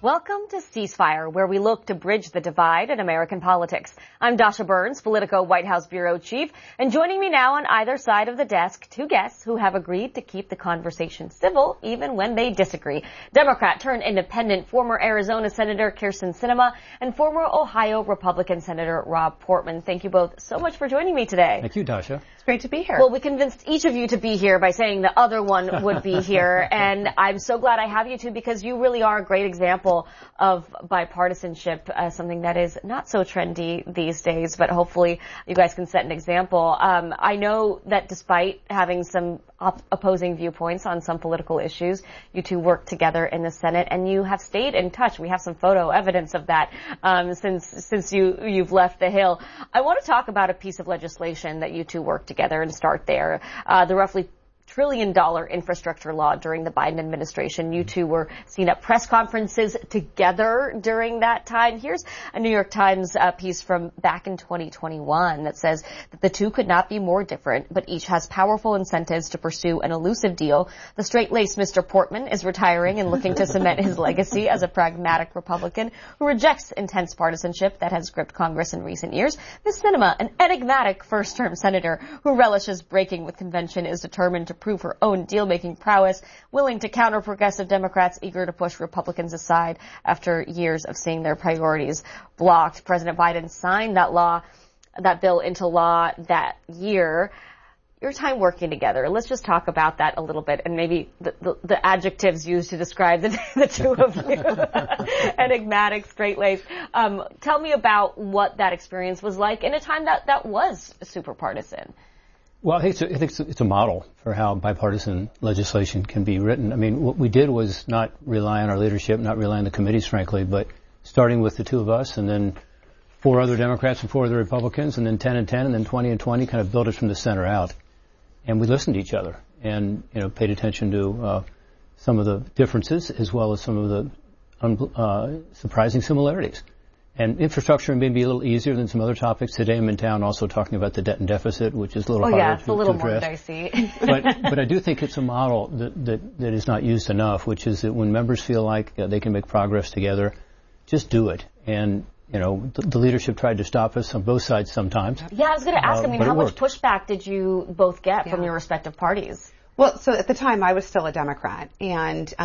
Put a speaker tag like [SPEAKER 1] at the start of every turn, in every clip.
[SPEAKER 1] Welcome to Ceasefire, where we look to bridge the divide in American politics. I'm Dasha Burns, Politico White House Bureau Chief, and joining me now on either side of the desk, two guests who have agreed to keep the conversation civil even when they disagree. Democrat turned independent former Arizona Senator Kyrsten Sinema and former Ohio Republican Senator Rob Portman. Thank you both so much for joining me today.
[SPEAKER 2] Thank you, Dasha.
[SPEAKER 3] It's great to be here.
[SPEAKER 1] Well, we convinced each of you to be here by saying the other one would be here, and I'm so glad I have you two because you really are a great example of bipartisanship, something that is not so trendy these days, but hopefully you guys can set an example. I know that despite having some opposing viewpoints on some political issues, you two work together in the Senate, and you have stayed in touch. We have some photo evidence of that since you've left the Hill. I want to talk about a piece of legislation that you two worked together and start there. The roughly $1 trillion infrastructure law during the Biden administration. You two were seen at press conferences together during that time. Here's a New York Times piece from back in 2021 that says that the two could not be more different, but each has powerful incentives to pursue an elusive deal. The straight-laced Mr. Portman is retiring and looking to cement his legacy as a pragmatic Republican who rejects intense partisanship that has gripped Congress in recent years. Ms. Sinema, an enigmatic first-term senator who relishes breaking with convention, is determined to prove her own deal-making prowess, willing to counter progressive Democrats eager to push Republicans aside after years of seeing their priorities blocked. President Biden signed that bill into law that year. Your time working together, let's just talk about that a little bit and maybe the adjectives used to describe the two of you. Enigmatic, straight-laced. Tell me about what that experience was like in a time that was super partisan.
[SPEAKER 2] Well, I think it's a model for how bipartisan legislation can be written. I mean, what we did was not rely on our leadership, not rely on the committees, frankly, but starting with the two of us and then 4 other Democrats and 4 other Republicans and then 10 and 10 and then 20 and 20, kind of build it from the center out. And we listened to each other and, paid attention to some of the differences as well as some of the surprising similarities. And infrastructure may be a little easier than some other topics. Today I'm in town also talking about the debt and deficit, which is a little harder to address.
[SPEAKER 1] It's a little more dicey.
[SPEAKER 2] but I do think it's a model that is not used enough, which is that when members feel like they can make progress together, just do it. And, the leadership tried to stop us on both sides sometimes.
[SPEAKER 1] Yeah, I was going to ask, how much pushback did you both get from your respective parties?
[SPEAKER 3] Well, so at the time I was still a Democrat, and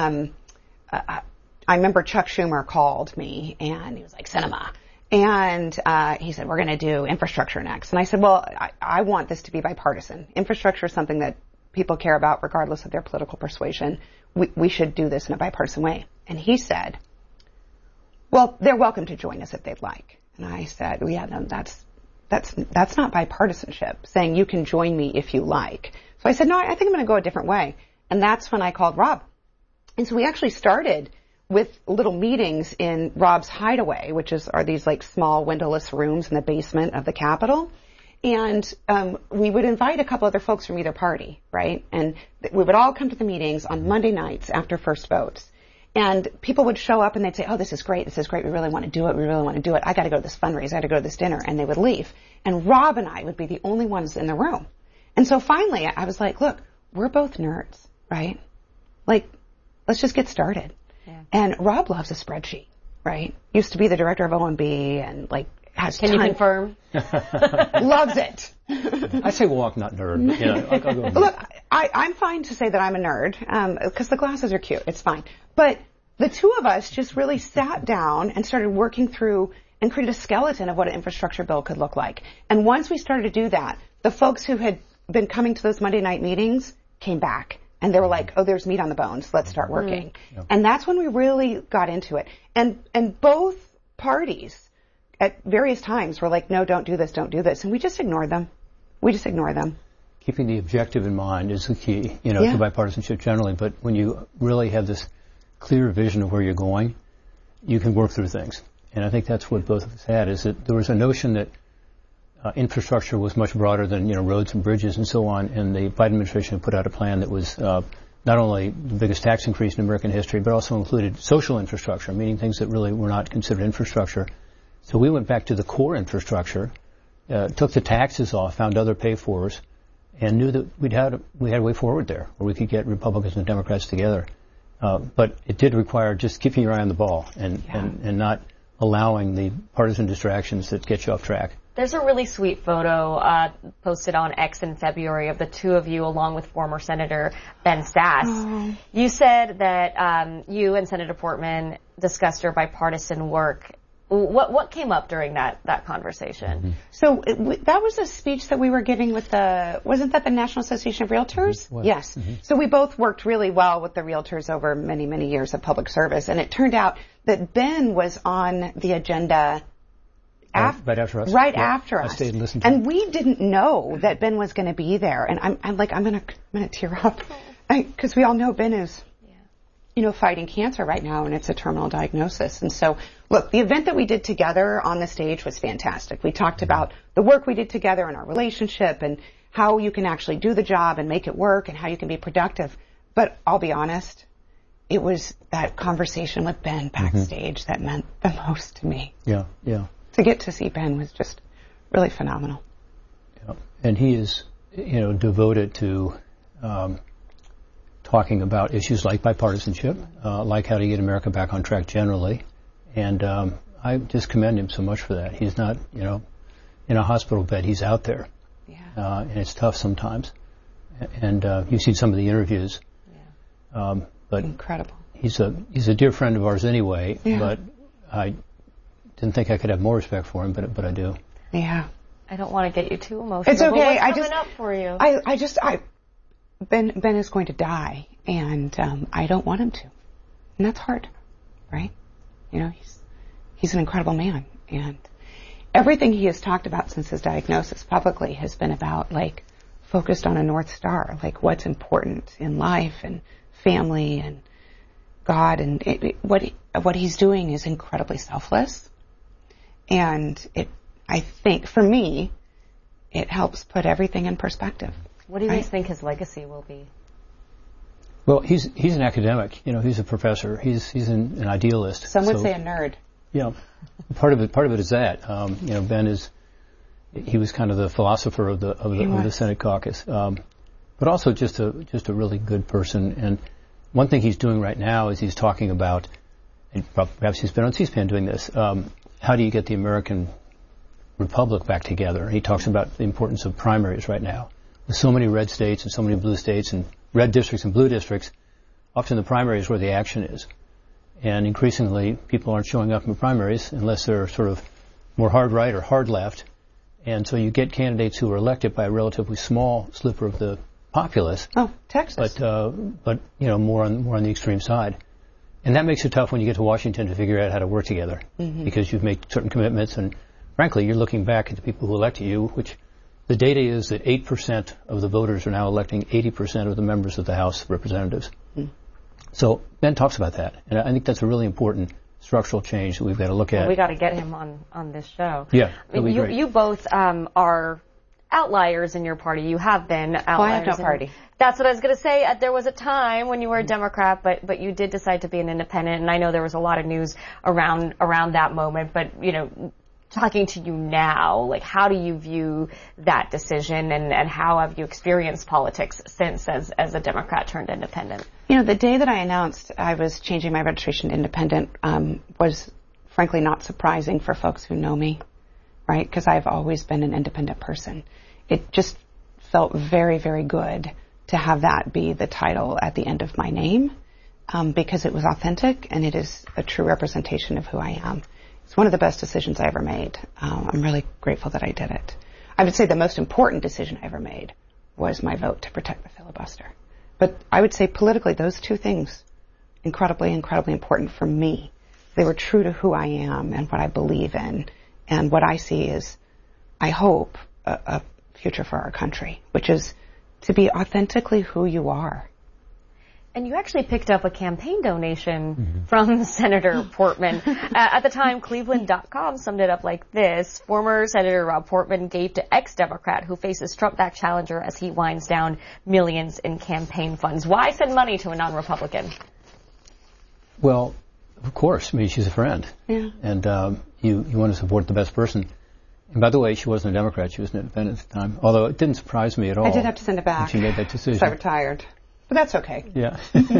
[SPEAKER 3] I remember Chuck Schumer called me, and he was like, Sinema. And he said, we're going to do infrastructure next. And I said, well, I want this to be bipartisan. Infrastructure is something that people care about regardless of their political persuasion. We should do this in a bipartisan way. And he said, well, they're welcome to join us if they'd like. And I said, well, yeah, no, that's not bipartisanship, saying you can join me if you like. So I said, no, I think I'm going to go a different way. And that's when I called Rob. And so we actually started with little meetings in Rob's hideaway, which are these like small windowless rooms in the basement of the Capitol. And we would invite a couple other folks from either party, right? And we would all come to the meetings on Monday nights after first votes. And people would show up and they'd say, oh, this is great, we really want to do it, I got to go to this fundraiser, I got to go to this dinner, and they would leave. And Rob and I would be the only ones in the room. And so finally I was like, look, we're both nerds, right? Like, let's just get started. Yeah. And Rob loves a spreadsheet, right? Used to be the director of OMB and has
[SPEAKER 1] Can you confirm?
[SPEAKER 3] Loves it.
[SPEAKER 2] I say walk, not nerd. I'll go
[SPEAKER 3] Look, I'm fine to say that I'm a nerd because the glasses are cute. It's fine. But the two of us just really sat down and started working through and created a skeleton of what an infrastructure bill could look like. And once we started to do that, the folks who had been coming to those Monday night meetings came back. And they were like, oh, there's meat on the bones. Let's start working. Yep. And that's when we really got into it. And both parties at various times were like, no, don't do this. And we just ignored them.
[SPEAKER 2] Keeping the objective in mind is the key, to bipartisanship generally. But when you really have this clear vision of where you're going, you can work through things. And I think that's what both of us had, is that there was a notion that infrastructure was much broader than, roads and bridges and so on. And the Biden administration put out a plan that was not only the biggest tax increase in American history, but also included social infrastructure, meaning things that really were not considered infrastructure. So we went back to the core infrastructure, took the taxes off, found other pay-fors, and knew that we had a way forward there where we could get Republicans and Democrats together. But it did require just keeping your eye on the ball and not allowing the partisan distractions that get you off track.
[SPEAKER 1] There's a really sweet photo posted on X in February of the two of you along with former Senator Ben Sasse. Oh. You said that you and Senator Portman discussed your bipartisan work. What came up during that conversation?
[SPEAKER 3] Mm-hmm. So that was a speech that we were giving with wasn't that the National Association of Realtors?
[SPEAKER 2] Mm-hmm.
[SPEAKER 3] Yes. Mm-hmm. So we both worked really well with the realtors over many, many years of public service. And it turned out that Ben was on the agenda
[SPEAKER 2] right after us.
[SPEAKER 3] Right after us.
[SPEAKER 2] I stayed and listened to him.
[SPEAKER 3] And we didn't know that Ben was going to be there. And I'm going to tear up because we all know Ben is, fighting cancer right now, and it's a terminal diagnosis. And so, look, the event that we did together on the stage was fantastic. We talked about the work we did together in our relationship and how you can actually do the job and make it work and how you can be productive. But I'll be honest, it was that conversation with Ben backstage that meant the most to me.
[SPEAKER 2] Yeah.
[SPEAKER 3] To get to see Ben was just really phenomenal.
[SPEAKER 2] Yeah. And he is, devoted to talking about issues like bipartisanship, like how to get America back on track generally. And I just commend him so much for that. He's not, in a hospital bed. He's out there. Yeah. And it's tough sometimes. And you've seen some of the interviews. Yeah. But
[SPEAKER 3] incredible.
[SPEAKER 2] He's a dear friend of ours anyway. Yeah. But I didn't think I could have more respect for him, but I do.
[SPEAKER 3] Yeah.
[SPEAKER 1] I don't want to get you too emotional.
[SPEAKER 3] It's okay.
[SPEAKER 1] What's coming up for you?
[SPEAKER 3] Ben is going to die, and I don't want him to, and that's hard, right? He's an incredible man, and everything he has talked about since his diagnosis publicly has been about focused on a North Star, what's important in life and family and God, and what he's doing is incredibly selfless, and I think for me, it helps put everything in perspective.
[SPEAKER 1] What do you guys think his legacy will be?
[SPEAKER 2] Well, he's an academic. He's a professor. He's an idealist.
[SPEAKER 3] Some would say a nerd.
[SPEAKER 2] Yeah, part of it is that. Ben he was kind of the philosopher of the Senate caucus, but also just a really good person. And one thing he's doing right now is he's talking about, and perhaps he's been on C-SPAN doing this. How do you get the American Republic back together? And he talks about the importance of primaries right now. With so many red states and so many blue states and red districts and blue districts, often the primary is where the action is. And increasingly, people aren't showing up in the primaries unless they're sort of more hard right or hard left. And so you get candidates who are elected by a relatively small sliver of the populace.
[SPEAKER 3] Oh, Texas.
[SPEAKER 2] But more on the extreme side. And that makes it tough when you get to Washington to figure out how to work together. Mm-hmm. Because you've made certain commitments, and frankly, you're looking back at the people who elected you, which the data is that 8% of the voters are now electing 80% of the members of the House of Representatives. Mm. So Ben talks about that, and I think that's a really important structural change that we've got to look at.
[SPEAKER 1] We got to get him on this show.
[SPEAKER 2] Yeah,
[SPEAKER 1] you both are outliers in your party. You have been outliers.
[SPEAKER 3] Well, I have no party.
[SPEAKER 1] That's what I was going to say. There was a time when you were a Democrat, but you did decide to be an independent, and I know there was a lot of news around that moment. But talking to you now, how do you view that decision, and how have you experienced politics since as a Democrat turned independent?
[SPEAKER 3] The day that I announced I was changing my registration to independent was frankly not surprising for folks who know me, right? Because I've always been an independent person. It just felt very, very good to have that be the title at the end of my name because it was authentic and it is a true representation of who I am. It's one of the best decisions I ever made. I'm really grateful that I did it. I would say the most important decision I ever made was my vote to protect the filibuster. But I would say politically, those two things, incredibly, incredibly important for me. They were true to who I am and what I believe in and what I see is, I hope, a future for our country, which is to be authentically who you are.
[SPEAKER 1] And you actually picked up a campaign donation from Senator Portman. At the time, Cleveland.com summed it up like this. Former Senator Rob Portman gave to ex-Democrat who faces Trump-backed challenger as he winds down millions in campaign funds. Why send money to a non-Republican?
[SPEAKER 2] Well, of course. I mean, she's a friend. Yeah. And you want to support the best person. And by the way, she wasn't a Democrat. She was an independent at the time. Although it didn't surprise me at all.
[SPEAKER 3] I did have to send it back.
[SPEAKER 2] She made that decision.
[SPEAKER 3] So I retired. But that's okay.
[SPEAKER 2] Yeah.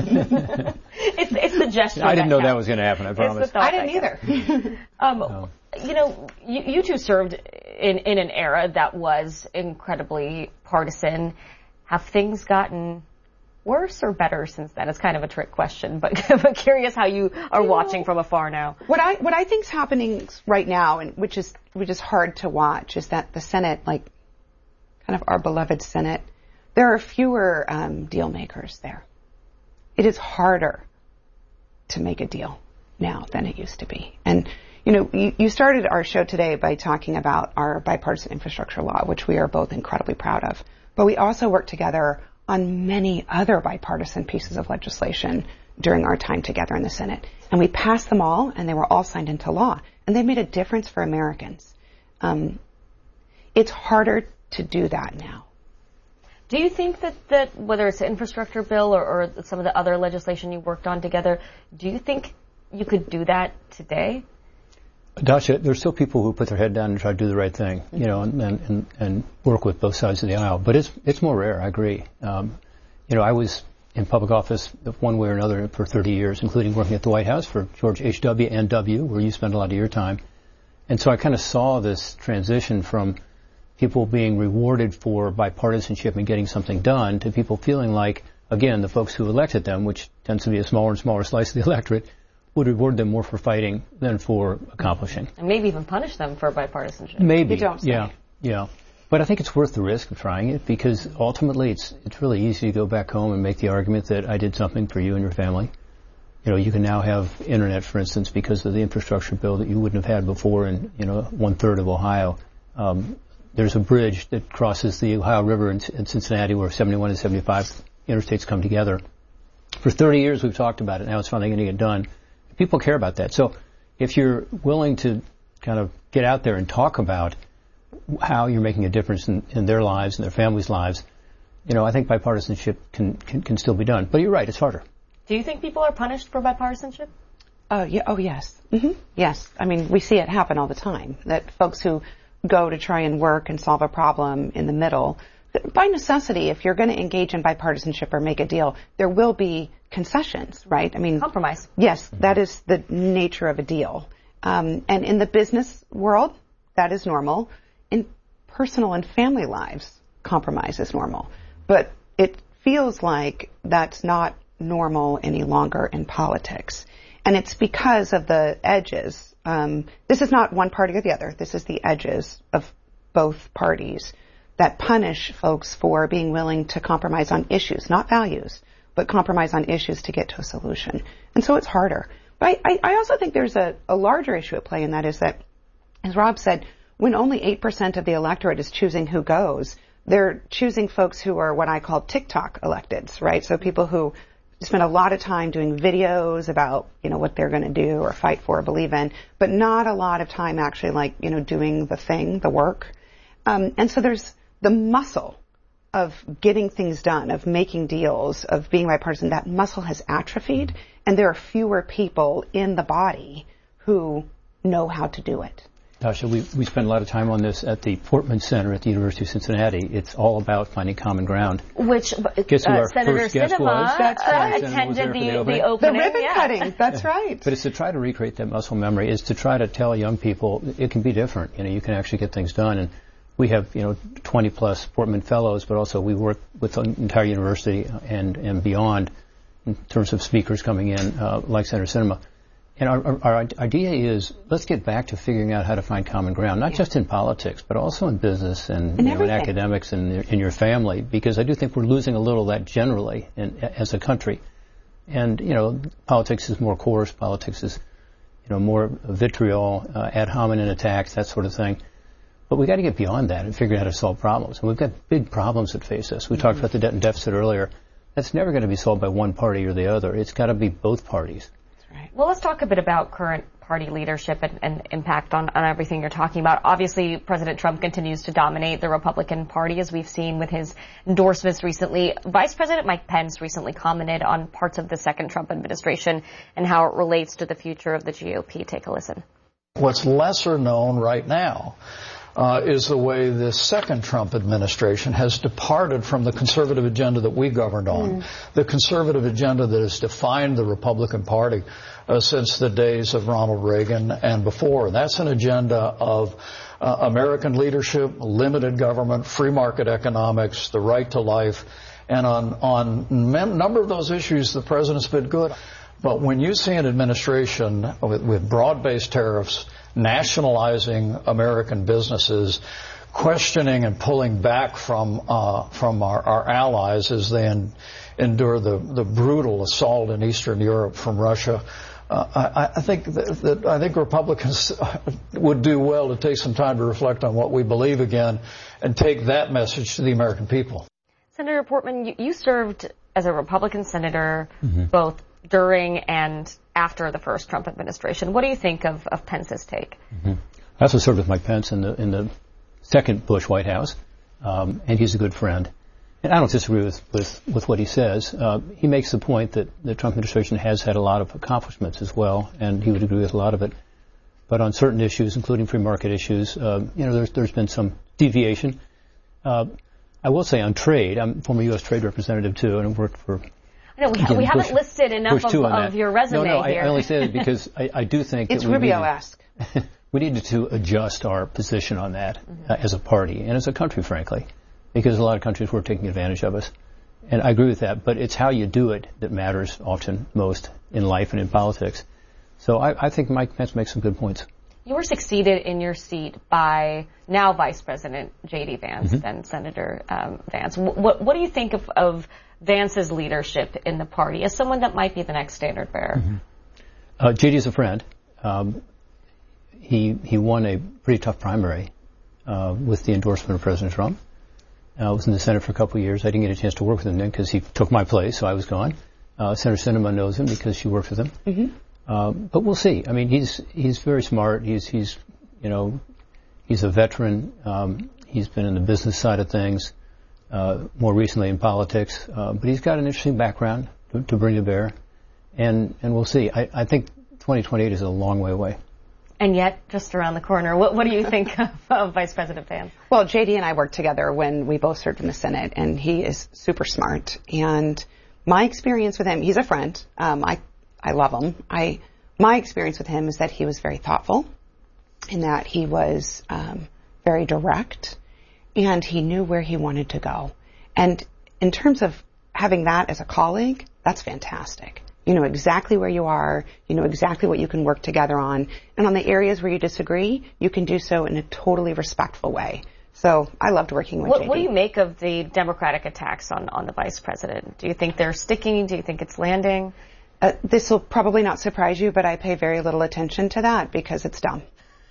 [SPEAKER 1] It's the gesture.
[SPEAKER 2] I didn't know that was going to happen, I promise.
[SPEAKER 3] I didn't either.
[SPEAKER 2] No.
[SPEAKER 1] You know, you two served in an era that was incredibly partisan. Have things gotten worse or better since then? It's kind of a trick question, but curious how you are watching from afar now.
[SPEAKER 3] What I think's happening right now, and which is hard to watch, is that the Senate, like kind of our beloved Senate, there are fewer deal makers there. It is harder to make a deal now than it used to be. And you know, you started our show today by talking about our bipartisan infrastructure law, which we are both incredibly proud of. But we also work together on many other bipartisan pieces of legislation during our time together in the Senate. And we passed them all, and they were all signed into law. And they made a difference for Americans. It's harder to do that now.
[SPEAKER 1] Do you think that whether it's the infrastructure bill or some of the other legislation you worked on together, do you think you could do that today?
[SPEAKER 2] Dasha, there's still people who put their head down and try to do the right thing, you know, and work with both sides of the aisle. But it's more rare, I agree. You know, I was in public office one way or another for 30 years, including working at the White House for George H.W. and W., where you spend a lot of your time. And so I kind of saw this transition from people being rewarded for bipartisanship and getting something done to people feeling like, again, the folks who elected them, which tends to be a smaller and smaller slice of the electorate, would reward them more for fighting than for accomplishing.
[SPEAKER 1] And maybe even punish them for bipartisanship.
[SPEAKER 2] Maybe.
[SPEAKER 3] You don't say.
[SPEAKER 2] Yeah. But I think it's worth the risk of trying it because ultimately it's really easy to go back home and make the argument that I did something for you and your family. You know, you can now have internet, for instance, because of the infrastructure bill that you wouldn't have had before in, you know, 1/3 of Ohio. There's a bridge that crosses the Ohio River in Cincinnati where 71 and 75 interstates come together. For 30 years we've talked about it. Now it's finally going to get done. People care about that. So if you're willing to kind of get out there and talk about how you're making a difference in their lives and their families' lives, you know, I think bipartisanship can still be done. But you're right, it's harder.
[SPEAKER 1] Do you think people are punished for bipartisanship?
[SPEAKER 3] Yeah. Oh, yes. Mm-hmm. Yes. I mean, we see it happen all the time, that folks who go to try and work and solve a problem in the middle, by necessity, if you're going to engage in bipartisanship or make a deal, there will be concessions, right? I mean,
[SPEAKER 1] compromise.
[SPEAKER 3] Yes, that is the nature of a deal. And in the business world, that is normal. In personal and family lives, compromise is normal. But it feels like that's not normal any longer in politics. And it's because of the edges. This is not one party or the other. This is the edges of both parties that punish folks for being willing to compromise on issues, not values, but compromise on issues to get to a solution. And so it's harder. But I also think there's a larger issue at play, and that is that, as Rob said, when only 8% of the electorate is choosing who goes, they're choosing folks who are what I call TikTok electeds, right? So people who spend a lot of time doing videos about, you know, what they're going to do or fight for or believe in, but not a lot of time actually, like, you know, doing the thing, the work. And so there's the muscle of getting things done, of making deals, of being bipartisan. That muscle has atrophied, and there are fewer people in the body who know how to do it.
[SPEAKER 2] Tasha, we spend a lot of time on this at the Portman Center at the University of Cincinnati. It's all about finding common ground.
[SPEAKER 1] Which
[SPEAKER 2] Guess who our
[SPEAKER 1] Senator
[SPEAKER 2] first guest
[SPEAKER 1] Sinema
[SPEAKER 2] was?
[SPEAKER 3] That's right.
[SPEAKER 1] attended the
[SPEAKER 3] The
[SPEAKER 1] opening.
[SPEAKER 3] ribbon cutting, that's right.
[SPEAKER 2] But it's to try to recreate that muscle memory, is to try to tell young people it can be different. You know, you can actually get things done. And we have, 20 plus Portman fellows, but also we work with the entire university and beyond in terms of speakers coming in, like Senator Sinema. And our idea is, let's get back to figuring out how to find common ground, not just in politics, but also in business and in academics and in your family, because I do think we're losing a little of that generally as a country. And, politics is more coarse. Politics is, more vitriol, ad hominem attacks, that sort of thing. But we got to get beyond that and figure out how to solve problems. And we've got big problems that face us. We talked about the debt and deficit earlier. That's never going to be solved by one party or the other. It's got to be both parties.
[SPEAKER 1] Right. Well, let's talk a bit about current party leadership and impact on everything you're talking about. Obviously, President Trump continues to dominate the Republican Party, as we've seen with his endorsements recently. Vice President Mike Pence recently commented on parts of the second Trump administration and how it relates to the future of the GOP. Take a listen.
[SPEAKER 4] What's lesser known right now is the way the second Trump administration has departed from the conservative agenda that we governed on, the conservative agenda that has defined the Republican Party since the days of Ronald Reagan and before. That's an agenda of American leadership, limited government, free market economics, the right to life. And on a number of those issues, the president's been good. But when you see an administration with broad-based tariffs, nationalizing American businesses, questioning and pulling back from our allies as they endure the brutal assault in Eastern Europe from Russia, I think Republicans would do well to take some time to reflect on what we believe again and take that message to the American people.
[SPEAKER 1] Senator Portman, you served as a Republican senator both during and after the first Trump administration. What do you think of Pence's take?
[SPEAKER 2] I also served with Mike Pence in the second Bush White House, and he's a good friend. And I don't disagree with what he says. He makes the point that the Trump administration has had a lot of accomplishments as well, and he would agree with a lot of it. But on certain issues, including free market issues, there's been some deviation. I will say on trade, I'm a former U.S. trade representative too, and I've worked for.
[SPEAKER 1] I know we haven't listed enough of your resume here.
[SPEAKER 2] I only say that because I do think
[SPEAKER 3] it's
[SPEAKER 2] that
[SPEAKER 3] Rubio-esque.
[SPEAKER 2] We needed to adjust our position on that as a party and as a country, frankly, because a lot of countries were taking advantage of us. And I agree with that, but it's how you do it that matters often most in life and in politics. So I think Mike Pence makes some good points.
[SPEAKER 1] You were succeeded in your seat by now Vice President J.D. Vance, then Senator Vance. What do you think of Vance's leadership in the party as someone that might be the next standard bearer?
[SPEAKER 2] J.D. is a friend. He won a pretty tough primary with the endorsement of President Trump. I was in the Senate for a couple of years. I didn't get a chance to work with him then because he took my place, so I was gone. Senator Sinema knows him because she worked with him. But we'll see. I mean, he's very smart. He's a veteran. He's been in the business side of things, more recently in politics. But he's got an interesting background to bring to bear, and we'll see. I think 2028 is a long way away.
[SPEAKER 1] And yet, just around the corner. What do you think of Vice President Vance? Well,
[SPEAKER 3] J.D. and I worked together when we both served in the Senate, and he is super smart. And my experience with him, he's a friend. I love him. My experience with him is that he was very thoughtful, and that he was very direct, and he knew where he wanted to go. And in terms of having that as a colleague, that's fantastic. You know exactly where you are. You know exactly what you can work together on. And on the areas where you disagree, you can do so in a totally respectful way. So I loved working with J.D.
[SPEAKER 1] What do you make of the Democratic attacks on the vice president? Do you think they're sticking? Do you think it's landing?
[SPEAKER 3] This will probably not surprise you, but I pay very little attention to that because it's dumb.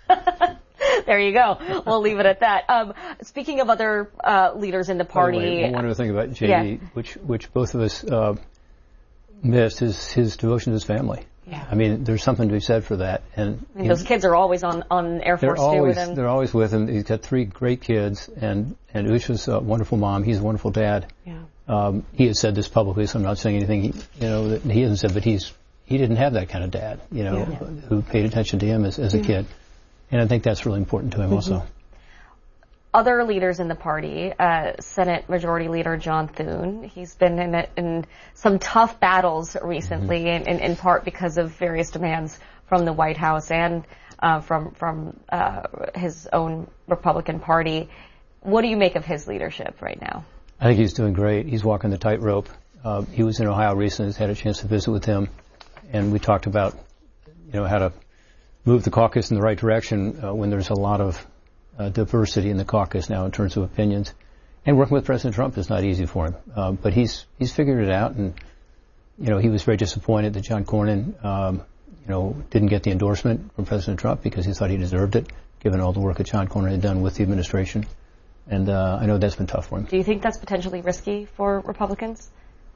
[SPEAKER 1] There you go. We'll leave it at that. Speaking of other leaders in the party.
[SPEAKER 2] By the way, one other thing about J.D., which both of us missed, is his devotion to his family.
[SPEAKER 3] Yeah.
[SPEAKER 2] I mean, there's something to be said for that. And
[SPEAKER 1] those kids are always on Air Force Two with him.
[SPEAKER 2] They're always with him. He's got 3 great kids, and Usha's a wonderful mom. He's a wonderful dad.
[SPEAKER 3] Yeah.
[SPEAKER 2] He has said this publicly, so I'm not saying anything that he hasn't said, but he didn't have that kind of dad, who paid attention to him as a kid. And I think that's really important to him also.
[SPEAKER 1] Other leaders in the party, Senate Majority Leader John Thune, he's been in some tough battles recently, in part because of various demands from the White House and from his own Republican Party. What do you make of his leadership right now?
[SPEAKER 2] I think he's doing great. He's walking the tightrope. He was in Ohio recently. Had a chance to visit with him, and we talked about how to move the caucus in the right direction when there's a lot of diversity in the caucus now in terms of opinions. And working with President Trump is not easy for him, but he's figured it out. And he was very disappointed that John Cornyn didn't get the endorsement from President Trump because he thought he deserved it, given all the work that John Cornyn had done with the administration. And I know that's been tough for him.
[SPEAKER 1] Do you think that's potentially risky for Republicans?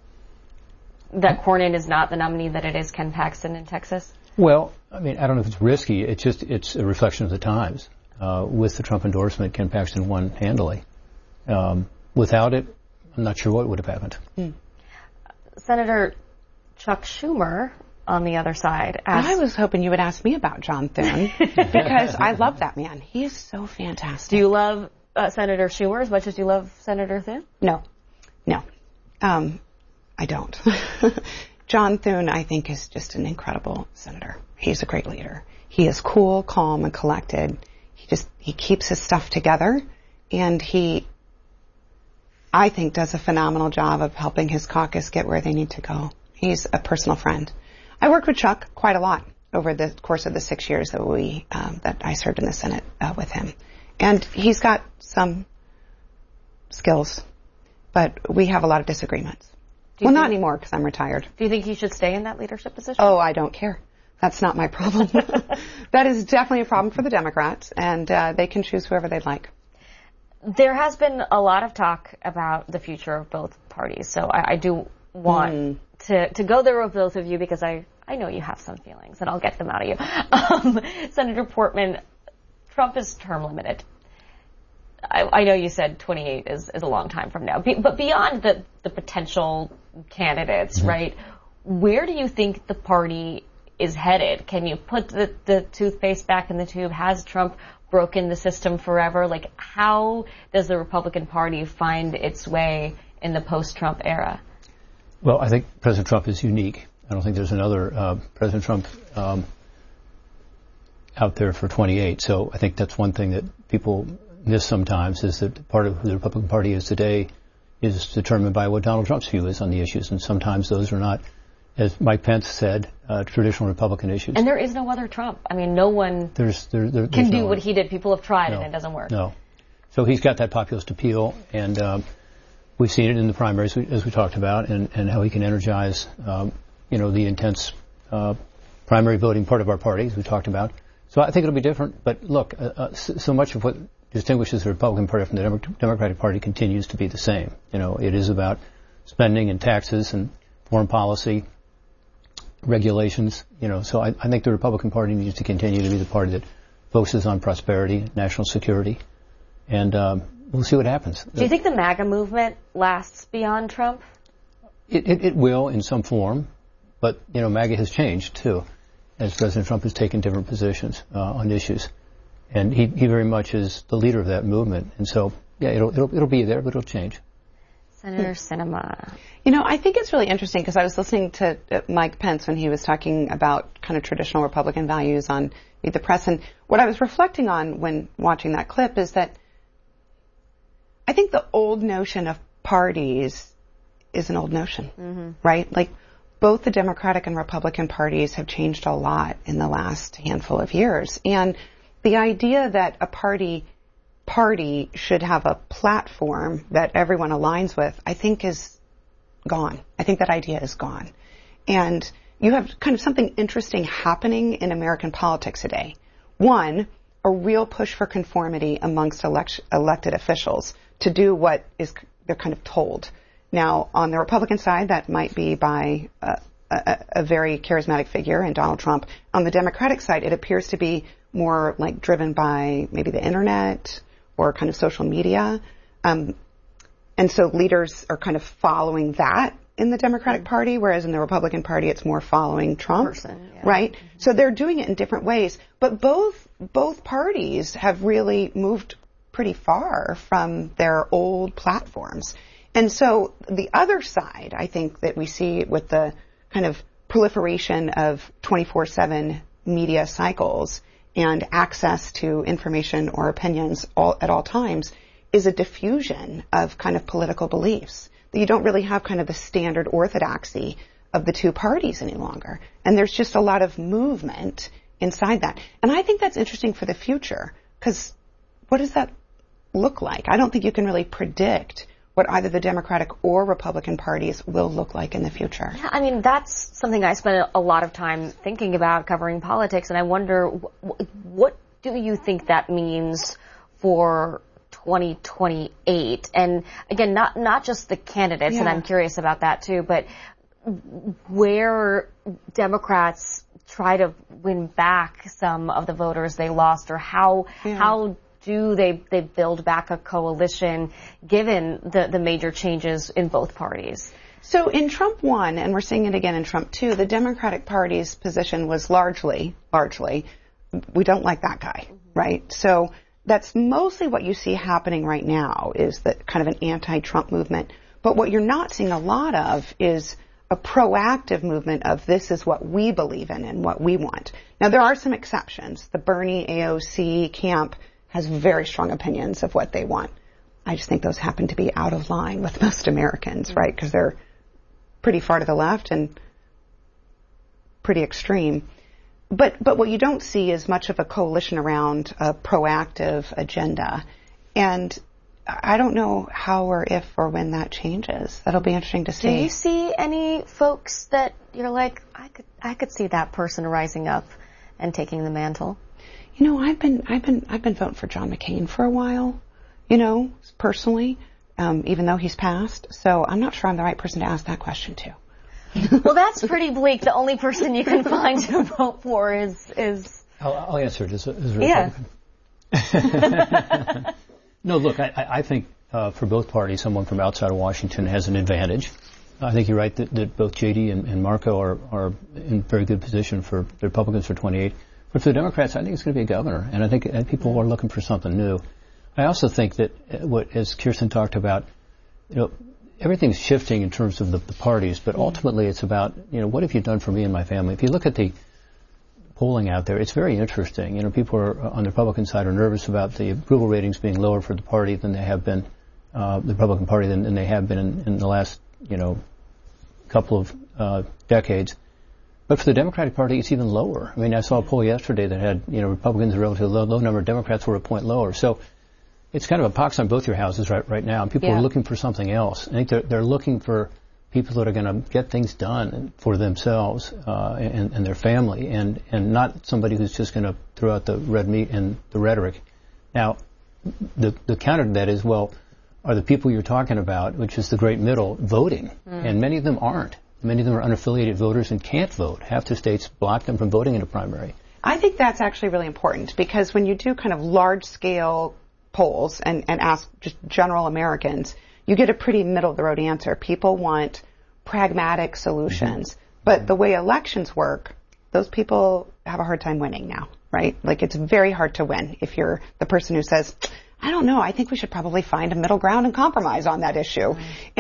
[SPEAKER 1] That Cornyn is not the nominee that it is Ken Paxton in Texas?
[SPEAKER 2] Well, I mean, I don't know if it's risky. It's a reflection of the times. With the Trump endorsement, Ken Paxton won handily. Without it, I'm not sure what would have happened.
[SPEAKER 1] Senator Chuck Schumer on the other side.
[SPEAKER 3] I was hoping you would ask me about John Thune because I love that man. He is so fantastic.
[SPEAKER 1] Do you love Senator Schumer as much as you love Senator Thune?
[SPEAKER 3] No. I don't. John Thune, I think, is just an incredible senator. He's a great leader. He is cool, calm, and collected. He keeps his stuff together, and he, I think, does a phenomenal job of helping his caucus get where they need to go. He's a personal friend. I worked with Chuck quite a lot over the course of the 6 years that I served in the Senate with him. And he's got some skills, but we have a lot of disagreements. Well, not anymore because I'm retired.
[SPEAKER 1] Do you think he should stay in that leadership position?
[SPEAKER 3] Oh, I don't care. That's not my problem. That is definitely a problem for the Democrats, and they can choose whoever they'd like.
[SPEAKER 1] There has been a lot of talk about the future of both parties, so I do want to go there with both of you because I know you have some feelings, and I'll get them out of you. Senator Portman, Trump is term limited. I know you said 28 is a long time from now, but beyond the potential candidates, right, where do you think the party is headed? Can you put the toothpaste back in the tube? Has Trump broken the system forever? Like, how does the Republican Party find its way in the post-Trump era?
[SPEAKER 2] Well, I think President Trump is unique. I don't think there's another President Trump out there for 28. So I think that's one thing that people miss sometimes, is that part of who the Republican Party is today is determined by what Donald Trump's view is on the issues. And sometimes those are not, as Mike Pence said, traditional Republican issues.
[SPEAKER 1] And there is no other Trump. I mean, no one can do what he did. People have tried and it doesn't work.
[SPEAKER 2] No. So he's got that populist appeal, and we've seen it in the primaries, as we talked about, and how he can energize, the intense primary voting part of our party, as we talked about. So I think it'll be different. But look, so much of what distinguishes the Republican Party from the Democratic Party continues to be the same. It is about spending and taxes and foreign policy, regulations. So I think the Republican Party needs to continue to be the party that focuses on prosperity, national security, and we'll see what happens.
[SPEAKER 1] Do you think the MAGA movement lasts beyond Trump?
[SPEAKER 2] It will in some form, but MAGA has changed too, as President Trump has taken different positions on issues, and he very much is the leader of that movement. And so, yeah, it'll be there, but it'll change.
[SPEAKER 1] Senator Sinema.
[SPEAKER 3] I think it's really interesting because I was listening to Mike Pence when he was talking about kind of traditional Republican values on Meet the Press, and what I was reflecting on when watching that clip is that I think the old notion of parties is an old notion, right? Like, both the Democratic and Republican parties have changed a lot in the last handful of years. And the idea that a party should have a platform that everyone aligns with, I think is gone. I think that idea is gone. And you have kind of something interesting happening in American politics today. One, a real push for conformity amongst elected officials to do what they're kind of told. Now, on the Republican side, that might be by a very charismatic figure in Donald Trump. On the Democratic side, it appears to be more like driven by maybe the internet or kind of social media. And so leaders are kind of following that in the Democratic Party, whereas in the Republican Party, it's more following Trump, right? So they're doing it in different ways. But both parties have really moved pretty far from their old platforms. And so the other side, I think, that we see with the kind of proliferation of 24/7 media cycles and access to information or opinions at all times is a diffusion of kind of political beliefs. You don't really have kind of the standard orthodoxy of the two parties any longer. And there's just a lot of movement inside that. And I think that's interesting for the future, because what does that look like? I don't think you can really predict what either the Democratic or Republican parties will look like in the future.
[SPEAKER 1] Yeah, I mean, that's something I spend a lot of time thinking about, covering politics, and I wonder, what do you think that means for 2028? And again, not just the candidates, and I'm curious about that too, but where Democrats try to win back some of the voters they lost, or how do they build back a coalition given the major changes in both parties?
[SPEAKER 3] So in Trump 1, and we're seeing it again in Trump 2, the Democratic Party's position was largely, we don't like that guy, right? So that's mostly what you see happening right now is that kind of an anti-Trump movement. But what you're not seeing a lot of is a proactive movement of this is what we believe in and what we want. Now, there are some exceptions. The Bernie AOC camp has very strong opinions of what they want. I just think those happen to be out of line with most Americans, right? Because they're pretty far to the left and pretty extreme. But what you don't see is much of a coalition around a proactive agenda. And I don't know how or if or when that changes. That'll be interesting to see.
[SPEAKER 1] Do you see any folks that you're like, I could see that person rising up and taking the mantle?
[SPEAKER 3] You know, I've been voting for John McCain for a while, you know, personally, even though he's passed. So I'm not sure I'm the right person to ask that question to.
[SPEAKER 1] Well, that's pretty bleak. The only person you can find to vote for is...
[SPEAKER 2] I'll answer it as a Republican. Yeah. No, look, I think for both parties, someone from outside of Washington has an advantage. I think you're right that both J.D. and Marco are in very good position for the Republicans for 28. But for the Democrats, I think it's going to be a governor, and I think people are looking for something new. I also think that as Kirsten talked about, you know, everything's shifting in terms of the parties, but ultimately it's about, you know, what have you done for me and my family? If you look at the polling out there, it's very interesting. You know, people on the Republican side are nervous about the approval ratings being lower for the party than they have been, the Republican Party than they have been in the last, you know, couple of decades. But for the Democratic Party, it's even lower. I mean, I saw a poll yesterday that had, you know, Republicans a relatively low number, Democrats were a point lower. So it's kind of a pox on both your houses right now. People are looking for something else. I think they're looking for people that are going to get things done for themselves and their family, and not somebody who's just going to throw out the red meat and the rhetoric. Now, the counter to that is, well, are the people you're talking about, which is the great middle, voting? And many of them aren't. Many of them are unaffiliated voters and can't vote. Half the states block them from voting in a primary.
[SPEAKER 3] I think that's actually really important, because when you do kind of large-scale polls and ask just general Americans, you get a pretty middle-of-the-road answer. People want pragmatic solutions. But the way elections work, those people have a hard time winning now, right? Like, it's very hard to win if you're the person who says, I don't know, I think we should probably find a middle ground and compromise on that issue.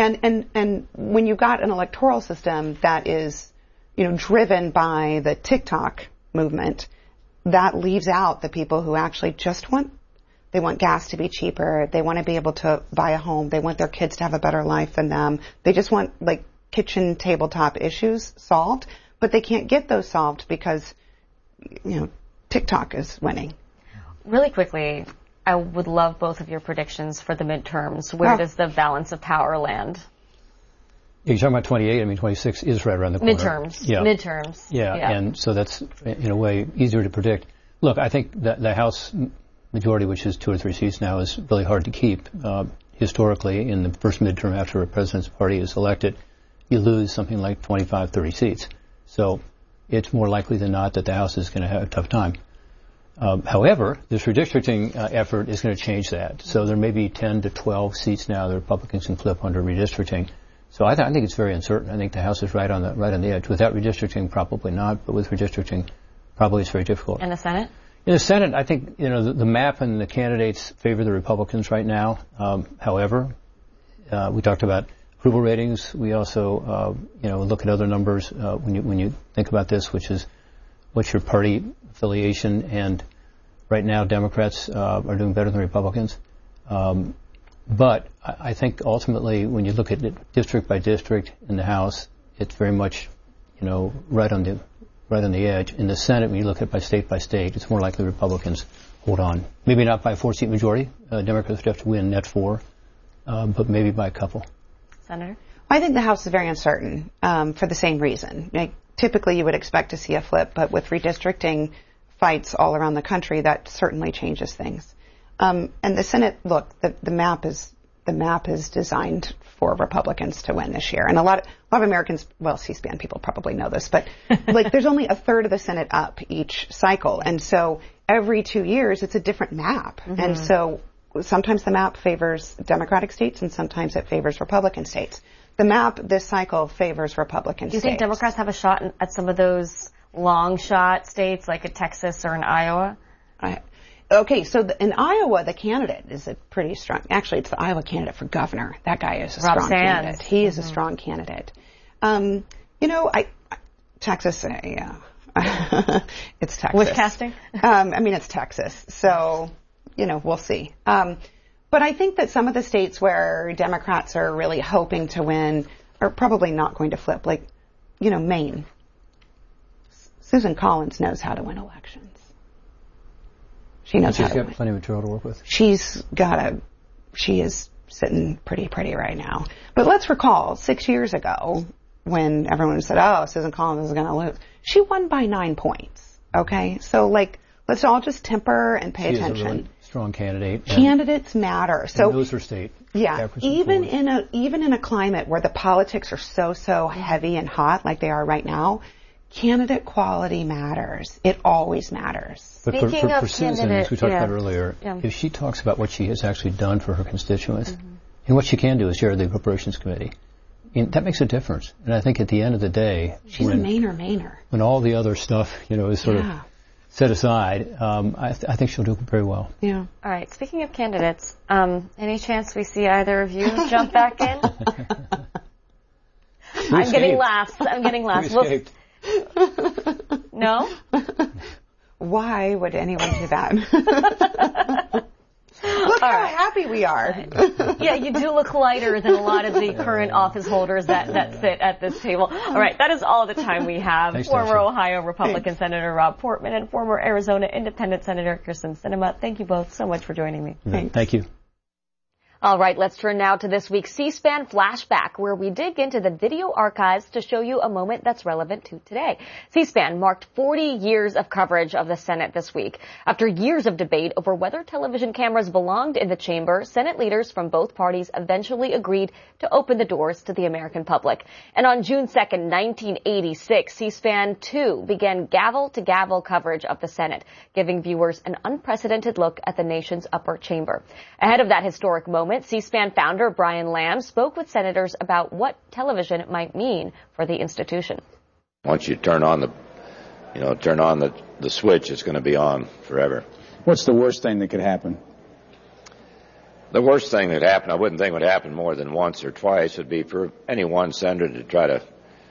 [SPEAKER 3] And when you've got an electoral system that is, you know, driven by the TikTok movement, that leaves out the people who actually just want gas to be cheaper. They want to be able to buy a home. They want their kids to have a better life than them. They just want, like, kitchen tabletop issues solved, but they can't get those solved because, you know, TikTok is winning.
[SPEAKER 1] Really quickly, I would love both of your predictions for the midterms. Where does the balance of power land?
[SPEAKER 2] You're talking about 28. I mean, 26 is right around the corner.
[SPEAKER 1] Midterms.
[SPEAKER 2] Yeah, and so that's, in a way, easier to predict. Look, I think that the House majority, which is 2 or 3 seats now, is really hard to keep. Historically, in the first midterm after a president's party is elected, you lose something like 25, 30 seats. So it's more likely than not that the House is going to have a tough time. However, this redistricting effort is going to change that. So there may be 10 to 12 seats now the Republicans can flip under redistricting. So I think it's very uncertain. I think the House is right on the edge. Without redistricting, probably not. But with redistricting, probably it's very difficult.
[SPEAKER 1] And the Senate?
[SPEAKER 2] In the Senate, I think, you know, the map and the candidates favor the Republicans right now. However, we talked about approval ratings. We also, you know, look at other numbers when you think about this, which is what's your party affiliation. And right now, Democrats are doing better than Republicans. But I think ultimately, when you look at it district by district in the House, it's very much, you know, right on the edge. In the Senate, when you look at it by state, it's more likely Republicans hold on. Maybe not by a 4-seat majority. Democrats would have to win net 4, but maybe by a couple.
[SPEAKER 1] Senator?
[SPEAKER 3] I think the House is very uncertain for the same reason. Like, typically, you would expect to see a flip, but with redistricting fights all around the country, that certainly changes things. And the Senate, look, the map is designed for Republicans to win this year. And a lot of Americans, well, C-SPAN people probably know this, but like, there's only a third of the Senate up each cycle. And so every 2 years, it's a different map. Mm-hmm. And so sometimes the map favors Democratic states and sometimes it favors Republican states. the map this cycle favors Republican states.
[SPEAKER 1] Do you think Democrats have a shot at some of those long shot states like a Texas or an Iowa?
[SPEAKER 3] Okay, so in Iowa, the candidate is a pretty strong. Actually, it's the Iowa candidate for governor. That guy is a strong candidate. He is a strong candidate. Texas, yeah. It's Texas.
[SPEAKER 1] Wish casting?
[SPEAKER 3] It's Texas. So, we'll see. But I think that some of the states where Democrats are really hoping to win are probably not going to flip. Like, Maine. Susan Collins knows how to win elections. She knows how to win.
[SPEAKER 2] She's got plenty of material to work with.
[SPEAKER 3] She is sitting pretty right now. But let's recall 6 years ago when everyone said, oh, Susan Collins is going to lose. She won by 9 points. Okay? So, let's all just temper and pay attention.
[SPEAKER 2] She's a really strong candidate.
[SPEAKER 3] Candidates matter. So
[SPEAKER 2] knows her state.
[SPEAKER 3] Yeah. Even in a climate where the politics are so heavy and hot like they are right now, candidate quality matters. It always matters.
[SPEAKER 2] But for Susan, as we talked about earlier, if she talks about what she has actually done for her constituents, and what she can do is chair the Appropriations Committee, that makes a difference. And I think at the end of the day,
[SPEAKER 3] she's a Mainer.
[SPEAKER 2] When all the other stuff, is sort of set aside, I think she'll do very well.
[SPEAKER 3] Yeah.
[SPEAKER 1] All right. Speaking of candidates, any chance we see either of you jump back in? I'm getting laughs.
[SPEAKER 2] We escaped.
[SPEAKER 1] No?
[SPEAKER 3] Why would anyone do that? Look how happy we are.
[SPEAKER 1] Yeah, you do look lighter than a lot of the current office holders that sit at this table. All right, that is all the time we have.
[SPEAKER 2] Thanks,
[SPEAKER 1] former Ohio Republican Senator Rob Portman and former Arizona Independent Senator Kyrsten Sinema, thank you both so much for joining me.
[SPEAKER 2] Thank you.
[SPEAKER 1] All right, let's turn now to this week's C-SPAN Flashback, where we dig into the video archives to show you a moment that's relevant to today. C-SPAN marked 40 years of coverage of the Senate this week. After years of debate over whether television cameras belonged in the chamber, Senate leaders from both parties eventually agreed to open the doors to the American public. And on June 2nd, 1986, C-SPAN 2 began gavel-to-gavel coverage of the Senate, giving viewers an unprecedented look at the nation's upper chamber. Ahead of that historic moment, C-SPAN founder Brian Lamb spoke with senators about what television might mean for the institution.
[SPEAKER 5] Once you turn on the switch, it's going to be on forever.
[SPEAKER 6] What's the worst thing that could happen?
[SPEAKER 5] The worst thing that happened, I wouldn't think would happen more than once or twice, would be for any one senator to try to,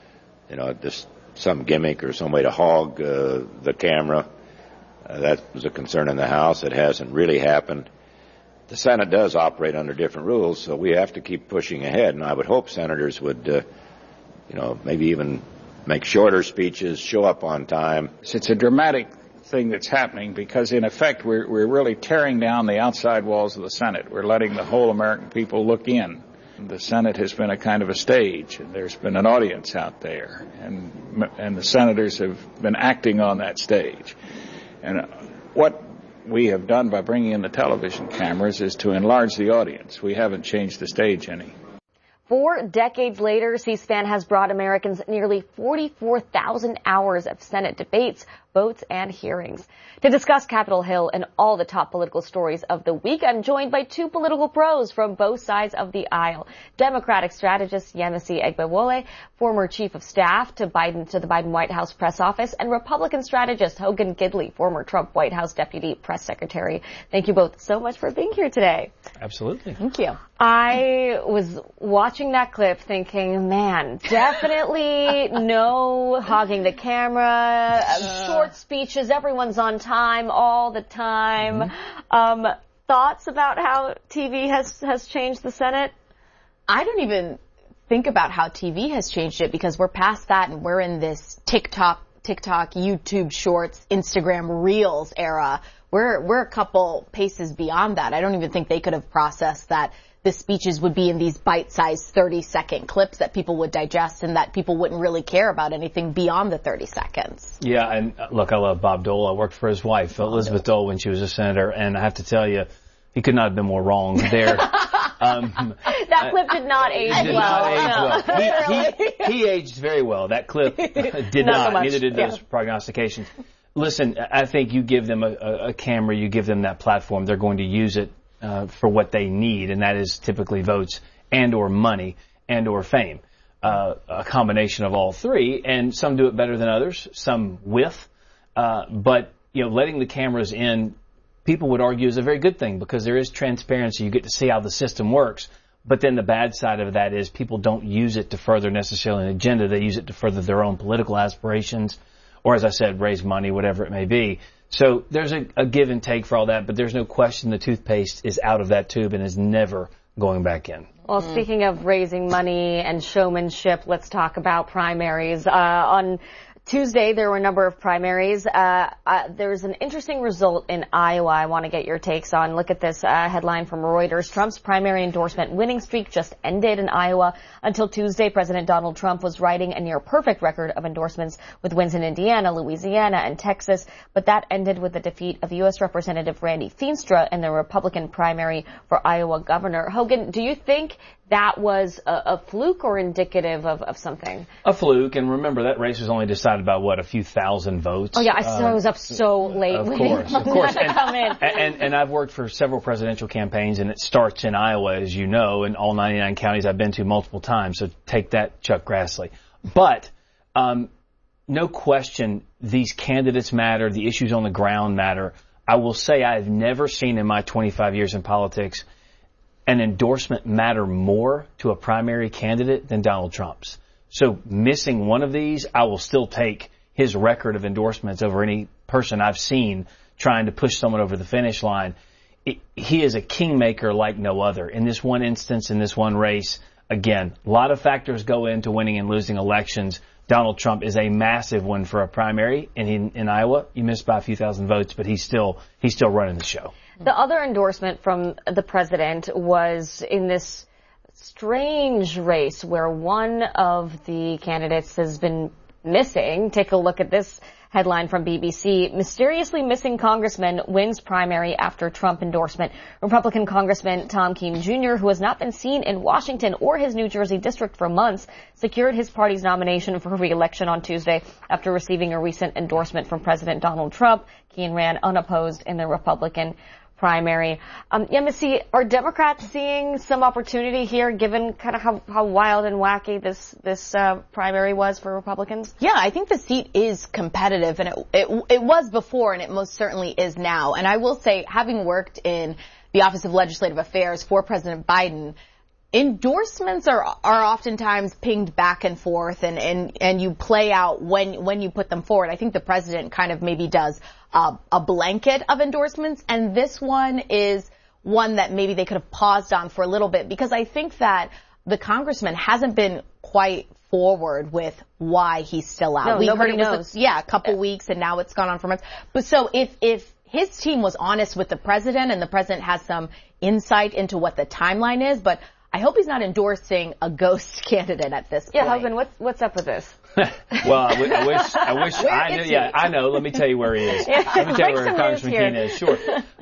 [SPEAKER 5] just some gimmick or some way to hog the camera. That was a concern in the House. It hasn't really happened. The Senate does operate under different rules, so we have to keep pushing ahead. And I would hope senators would, maybe even make shorter speeches, show up on time.
[SPEAKER 6] It's a dramatic thing that's happening because, in effect, we're really tearing down the outside walls of the Senate. We're letting the whole American people look in. The Senate has been a kind of a stage, and there's been an audience out there, and the senators have been acting on that stage. And what we have done by bringing in the television cameras is to enlarge the audience. We haven't changed the stage any.
[SPEAKER 1] 4 decades later, C-SPAN has brought Americans nearly 44,000 hours of Senate debates, votes, and hearings. To discuss Capitol Hill and all the top political stories of the week, I'm joined by 2 political pros from both sides of the aisle. Democratic strategist Yemisi Egbewole, former chief of staff to the Biden White House press office, and Republican strategist Hogan Gidley, former Trump White House deputy press secretary. Thank you both so much for being here today.
[SPEAKER 2] Absolutely.
[SPEAKER 1] Thank you. I was watching that clip thinking, man, definitely no hogging the camera, short speeches, everyone's on time all the time. Thoughts about how TV has changed the Senate?
[SPEAKER 7] I don't even think about how TV has changed it because we're past that and we're in this TikTok, YouTube Shorts, Instagram Reels era. We're a couple paces beyond that. I don't even think they could have processed that the speeches would be in these bite-sized 30-second clips that people would digest and that people wouldn't really care about anything beyond the 30 seconds.
[SPEAKER 8] Yeah, and look, I love Bob Dole. I worked for his wife, Elizabeth Dole, when she was a senator, and I have to tell you, he could not have been more wrong there.
[SPEAKER 1] That clip did not age well.
[SPEAKER 8] He aged very well. That clip did not. Neither did those prognostications. Listen, I think you give them a camera, you give them that platform, they're going to use it for what they need, and that is typically votes and or money. and or fame. A combination of all three, and some do it better than others, some with. But, letting the cameras in, people would argue is a very good thing because there is transparency. You get to see how the system works. But then the bad side of that is people don't use it to further necessarily an agenda. They use it to further their own political aspirations or, as I said, raise money, whatever it may be. So there's a give and take for all that, but there's no question the toothpaste is out of that tube and is never going back in.
[SPEAKER 1] Well, speaking of raising money and showmanship, let's talk about primaries. On Tuesday, there were a number of primaries. There's an interesting result in Iowa I want to get your takes on. Look at this headline from Reuters. Trump's primary endorsement winning streak just ended in Iowa. Until Tuesday, President Donald Trump was riding a near-perfect record of endorsements with wins in Indiana, Louisiana, and Texas. But that ended with the defeat of U.S. Representative Randy Feenstra in the Republican primary for Iowa governor. Hogan, do you think that was a fluke or indicative of something?
[SPEAKER 8] A fluke, and remember that race was only decided by a few thousand votes.
[SPEAKER 1] Oh yeah, I was up so late.
[SPEAKER 8] Of course. And I've worked for several presidential campaigns, and it starts in Iowa, as you know, in all 99 counties I've been to multiple times. So take that, Chuck Grassley. But no question, these candidates matter. The issues on the ground matter. I will say I've never seen in my 25 years in politics an endorsement matter more to a primary candidate than Donald Trump's. So missing one of these, I will still take his record of endorsements over any person I've seen trying to push someone over the finish line. He is a kingmaker like no other. In this one instance, in this one race, again, a lot of factors go into winning and losing elections. Donald Trump is a massive one for a primary, and in Iowa, you missed by a few thousand votes, but he's still running the show.
[SPEAKER 1] The other endorsement from the president was in this strange race where one of the candidates has been missing. Take a look at this headline from BBC. Mysteriously missing congressman wins primary after Trump endorsement. Republican Congressman Tom Keene Jr., who has not been seen in Washington or his New Jersey district for months, secured his party's nomination for re-election on Tuesday after receiving a recent endorsement from President Donald Trump. Keene ran unopposed in the Republican primary. Missy, are Democrats seeing some opportunity here, given kind of how wild and wacky this primary was for Republicans?
[SPEAKER 7] Yeah, I think the seat is competitive, and it was before, and it most certainly is now. And I will say, having worked in the Office of Legislative Affairs for President Biden, endorsements are oftentimes pinged back and forth, and you play out when you put them forward. I think the president kind of maybe does a blanket of endorsements, and this one is one that maybe they could have paused on for a little bit, because I think that the congressman hasn't been quite forward with why he's still out.
[SPEAKER 1] No, nobody knows.
[SPEAKER 7] A couple weeks, and now it's gone on for months. But so if his team was honest with the president, and the president has some insight into what the timeline is, but I hope he's not endorsing a ghost candidate at this point.
[SPEAKER 1] Yeah, Hogan, what's up with this?
[SPEAKER 8] Well, I wish I knew. Yeah, I know. Let me tell you where he is. Let me tell you where Congressman Keene is. Sure.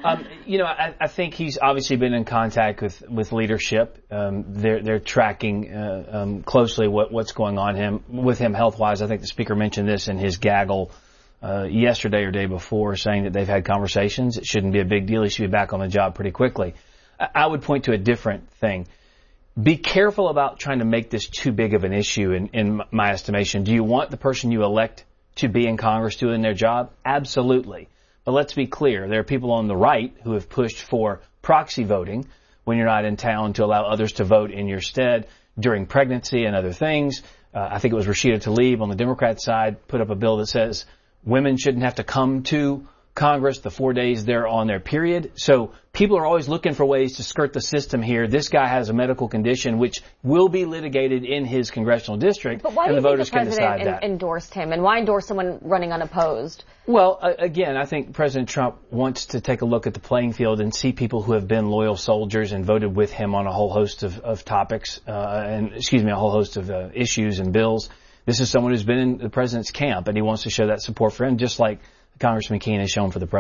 [SPEAKER 8] I think he's obviously been in contact with leadership. They're tracking closely what's going on with him health-wise. I think the speaker mentioned this in his gaggle yesterday or day before, saying that they've had conversations. It shouldn't be a big deal. He should be back on the job pretty quickly. I would point to a different thing. Be careful about trying to make this too big of an issue in my estimation. Do you want the person you elect to be in Congress doing their job? Absolutely. But let's be clear. There are people on the right who have pushed for proxy voting when you're not in town to allow others to vote in your stead during pregnancy and other things. I think it was Rashida Tlaib on the Democrat side put up a bill that says women shouldn't have to come to Congress the 4 days they're on their period. So people are always looking for ways to skirt the system here. This guy has a medical condition which will be litigated in his congressional district, and the voters can decide that.
[SPEAKER 1] But why do you think the president endorsed him, and why endorse someone running unopposed?
[SPEAKER 8] Well, again, I think President Trump wants to take a look at the playing field and see people who have been loyal soldiers and voted with him on a whole host of topics, a whole host of issues and bills. This is someone who's been in the president's camp, and he wants to show that support for him, just like Congressman Keene has shown for the president.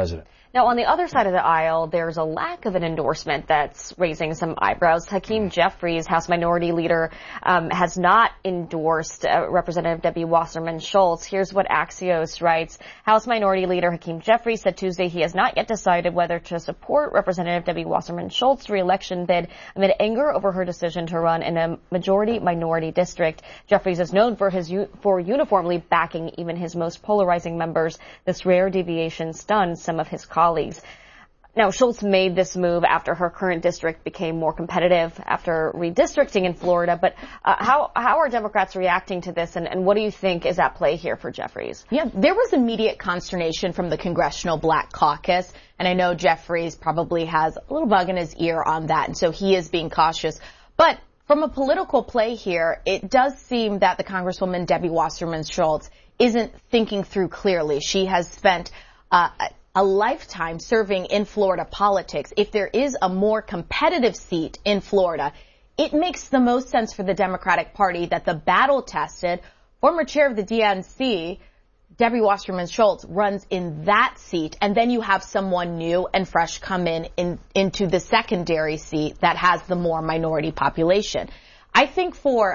[SPEAKER 1] Now, on the other side of the aisle, there's a lack of an endorsement that's raising some eyebrows. Hakeem Jeffries, House Minority Leader, has not endorsed Representative Debbie Wasserman Schultz. Here's what Axios writes. House Minority Leader Hakeem Jeffries said Tuesday he has not yet decided whether to support Representative Debbie Wasserman Schultz's re-election bid amid anger over her decision to run in a majority-minority district. Jeffries is known for uniformly backing even his most polarizing members. This rare deviation stunned some of his colleagues. Now, Schultz made this move after her current district became more competitive after redistricting in Florida. But how are Democrats reacting to this, and what do you think is at play here for Jeffries?
[SPEAKER 7] Yeah, there was immediate consternation from the Congressional Black Caucus, and I know Jeffries probably has a little bug in his ear on that, and so he is being cautious. But from a political play here, it does seem that the Congresswoman Debbie Wasserman Schultz isn't thinking through clearly. She has spent a lifetime serving in Florida politics. If there is a more competitive seat in Florida, it makes the most sense for the Democratic Party that the battle-tested former chair of the DNC, Debbie Wasserman Schultz, runs in that seat, and then you have someone new and fresh come into the secondary seat that has the more minority population. I think for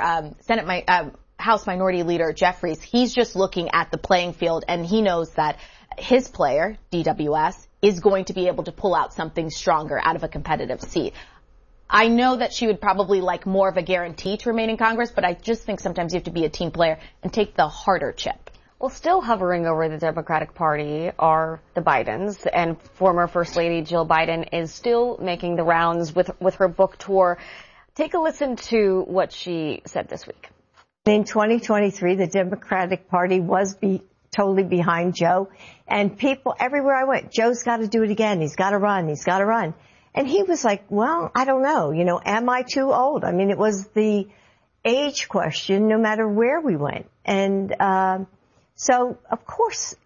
[SPEAKER 7] House Minority Leader Jeffries, he's just looking at the playing field, and he knows that his player, DWS, is going to be able to pull out something stronger out of a competitive seat. I know that she would probably like more of a guarantee to remain in Congress, but I just think sometimes you have to be a team player and take the harder chip.
[SPEAKER 1] Well, still hovering over the Democratic Party are the Bidens, and former First Lady Jill Biden is still making the rounds with her book tour. Take a listen to what she said this week.
[SPEAKER 9] In 2023, the Democratic Party was totally behind Joe. And people, everywhere I went, Joe's got to do it again. He's got to run. He's got to run. And he was like, well, I don't know. Am I too old? I mean, it was the age question no matter where we went. And so, of course,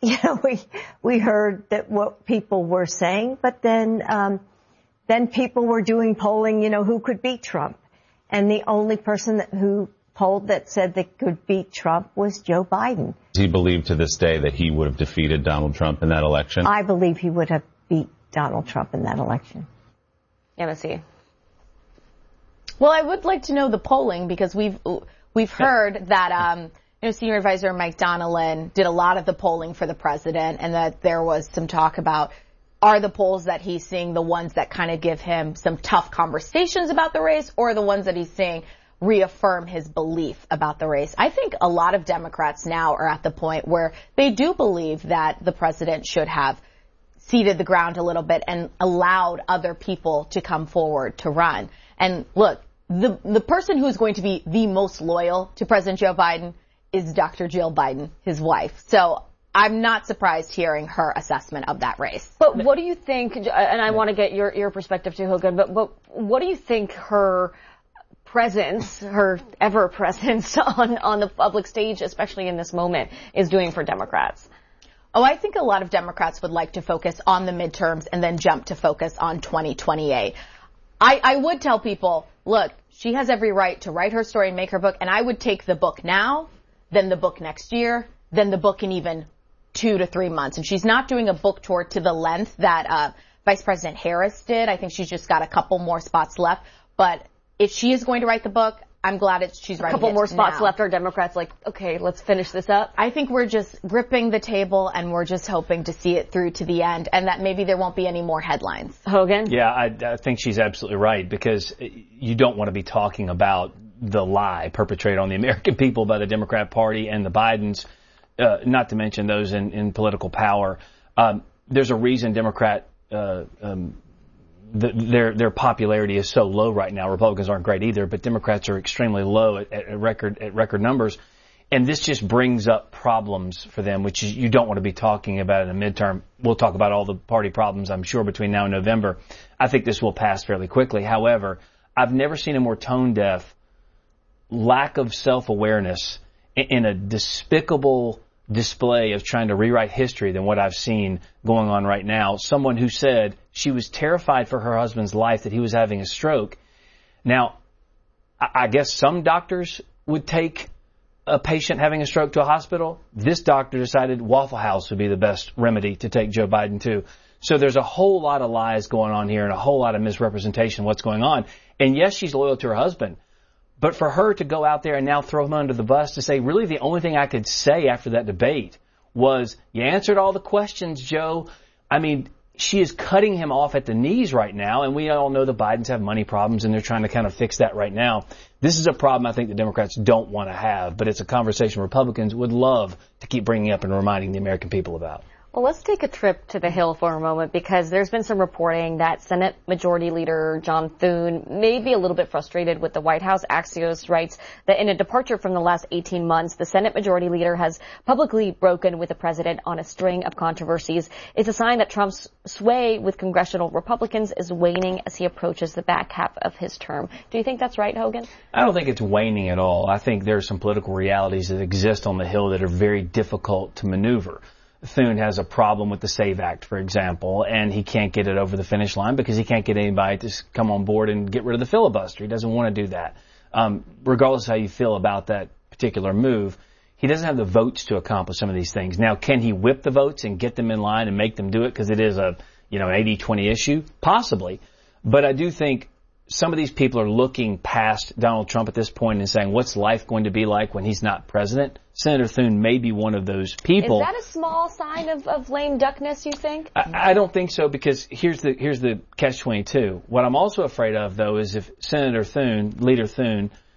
[SPEAKER 9] we heard that what people were saying. But then people were doing polling, who could beat Trump. And the only person who polled that said they could beat Trump was Joe Biden.
[SPEAKER 10] Does he believe to this day that he would have defeated Donald Trump in that election?
[SPEAKER 9] I believe he would have beat Donald Trump in that election.
[SPEAKER 1] MSC.
[SPEAKER 7] Well, I would like to know the polling, because we've heard that Senior Advisor Mike Donilon did a lot of the polling for the president, and that there was some talk about, are the polls that he's seeing the ones that kind of give him some tough conversations about the race, or the ones that he's seeing reaffirm his belief about the race? I think a lot of Democrats now are at the point where they do believe that the president should have ceded the ground a little bit and allowed other people to come forward to run. And look, the person who is going to be the most loyal to President Joe Biden is Dr. Jill Biden, his wife. So I'm not surprised hearing her assessment of that race.
[SPEAKER 1] But what do you think, and I want to get your perspective too, Hogan, but what do you think her presence, her ever presence on the public stage, especially in this moment, is doing for Democrats?
[SPEAKER 7] Oh, I think a lot of Democrats would like to focus on the midterms and then jump to focus on 2028. I would tell people, look, she has every right to write her story and make her book, and I would take the book now, then the book next year, then the book in even 2 to 3 months. And she's not doing a book tour to the length that Vice President Harris did. I think she's just got a couple more spots left. But if she is going to write the book, I'm glad she's writing it now.
[SPEAKER 1] A couple more spots left. Are Democrats like, okay, let's finish this up?
[SPEAKER 7] I think we're just gripping the table, and we're just hoping to see it through to the end, and that maybe there won't be any more headlines.
[SPEAKER 1] Hogan?
[SPEAKER 8] Yeah, I think she's absolutely right, because you don't want to be talking about the lie perpetrated on the American people by the Democrat Party and the Bidens, not to mention those in political power. There's a reason Democrat their popularity is so low right now. Republicans aren't great either, but Democrats are extremely low at record numbers. And this just brings up problems for them, which you don't want to be talking about in a midterm. We'll talk about all the party problems, I'm sure, between now and November. I think this will pass fairly quickly. However, I've never seen a more tone-deaf, lack of self-awareness, in a despicable display of trying to rewrite history than what I've seen going on right now. Someone who said she was terrified for her husband's life, that he was having a stroke. Now, I guess some doctors would take a patient having a stroke to a hospital, this doctor decided Waffle House would be the best remedy to take Joe Biden to. So there's a whole lot of lies going on here and a whole lot of misrepresentation of what's going on. And yes, she's loyal to her husband. But for her to go out there and now throw him under the bus to say, really the only thing I could say after that debate was, you answered all the questions, Joe. I mean, she is cutting him off at the knees right now, and we all know the Bidens have money problems, and they're trying to kind of fix that right now. This is a problem I think the Democrats don't want to have, but it's a conversation Republicans would love to keep bringing up and reminding the American people about.
[SPEAKER 1] Well, let's take a trip to the Hill for a moment, because there's been some reporting that Senate Majority Leader John Thune may be a little bit frustrated with the White House. Axios writes that in a departure from the last 18 months, the Senate Majority Leader has publicly broken with the president on a string of controversies. It's a sign that Trump's sway with congressional Republicans is waning as he approaches the back half of his term. Do you think that's right, Hogan?
[SPEAKER 8] I don't think it's waning at all. I think there are some political realities that exist on the Hill that are very difficult to maneuver. Thune has a problem with the SAVE Act, for example, and he can't get it over the finish line because he can't get anybody to come on board and get rid of the filibuster. He doesn't want to do that. Regardless of how you feel about that particular move, he doesn't have the votes to accomplish some of these things. Now, can he whip the votes and get them in line and make them do it because it is a, an 80-20 issue? Possibly. But I do think some of these people are looking past Donald Trump at this point and saying, what's life going to be like when he's not president? Senator Thune may be one of those people.
[SPEAKER 1] Is that a small sign of lame duckness, you think?
[SPEAKER 8] I don't think so, because here's the catch-22. What I'm also afraid of, though, is if Senator Thune, Leader Thune,